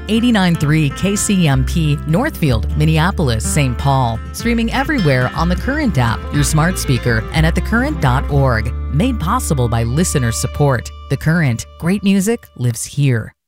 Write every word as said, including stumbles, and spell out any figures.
eighty-nine point three K C M P, Northfield, Minneapolis, Saint Paul. Streaming everywhere on the Current app, your smart speaker, and at the current dot org. Made possible by listener support. The Current. Great music lives here.